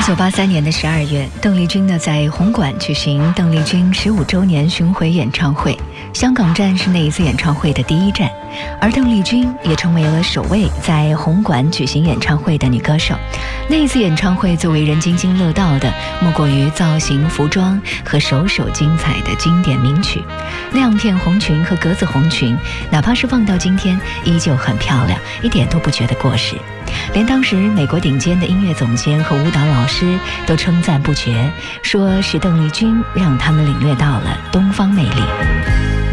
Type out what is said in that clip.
1983年的12月，邓丽君呢在红馆举行邓丽君15周年巡回演唱会，香港站是那一次演唱会的第一站，而邓丽君也成为了首位在红馆举行演唱会的女歌手。那一次演唱会最为人津津乐道的，莫过于造型、服装和首首精彩的经典名曲。亮片红裙和格子红裙，哪怕是放到今天，依旧很漂亮，一点都不觉得过时。连当时美国顶尖的音乐总监和舞蹈老师都称赞不绝，说是邓丽君让他们领略到了东方魅力。